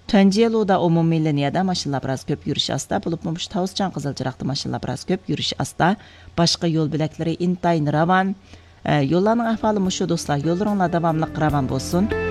Tuanjiluda umumiy liniyada mashinalar biroz ko'p yurish asta, bo'libmi mush Tavusjan Qizilchiroqda mashinalar biroz ko'p yurish asta. Boshqa yo'l bo'laklari intayin ravon. Yo'llarning ahvoli mushu do'stlar, yo'llaringlar davomli ravon bo'lsin.